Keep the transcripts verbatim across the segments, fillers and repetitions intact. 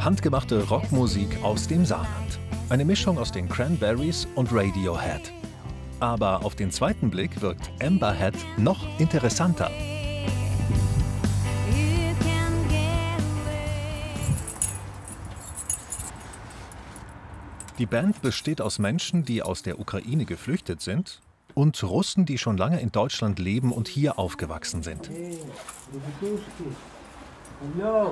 Handgemachte Rockmusik aus dem Saarland. Eine Mischung aus den Cranberries und Radiohead. Aber auf den zweiten Blick wirkt Amberhead noch interessanter. Die Band besteht aus Menschen, die aus der Ukraine geflüchtet sind, und Russen, die schon lange in Deutschland leben und hier aufgewachsen sind. Hallo!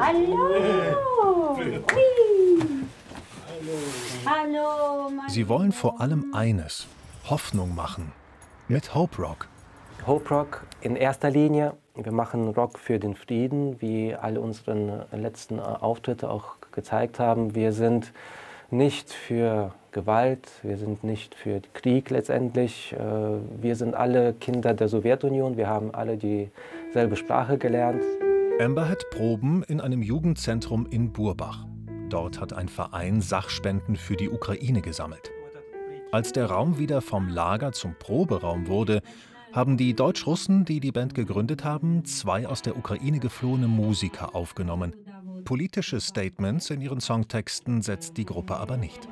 Hallo! Sie wollen vor allem eines: Hoffnung machen. Mit Hope Rock. Hope Rock in erster Linie. Wir machen Rock für den Frieden, wie alle unsere letzten Auftritte auch gezeigt haben. Wir sind nicht für Gewalt, wir sind nicht für Krieg letztendlich. Wir sind alle Kinder der Sowjetunion, wir haben alle dieselbe Sprache gelernt. Amberhead proben in einem Jugendzentrum in Burbach. Dort hat ein Verein Sachspenden für die Ukraine gesammelt. Als der Raum wieder vom Lager zum Proberaum wurde, haben die Deutsch-Russen, die die Band gegründet haben, zwei aus der Ukraine geflohene Musiker aufgenommen. Politische Statements in ihren Songtexten setzt die Gruppe aber nicht.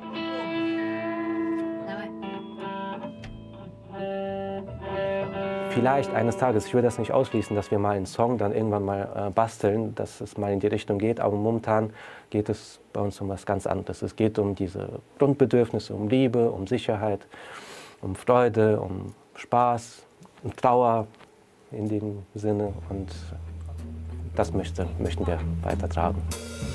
Vielleicht eines Tages, ich will das nicht ausschließen, dass wir mal einen Song dann irgendwann mal äh, basteln, dass es mal in die Richtung geht, aber momentan geht es bei uns um was ganz anderes. Es geht um diese Grundbedürfnisse, um Liebe, um Sicherheit, um Freude, um Spaß, um Trauer in dem Sinne, und das möchte, möchten wir weitertragen.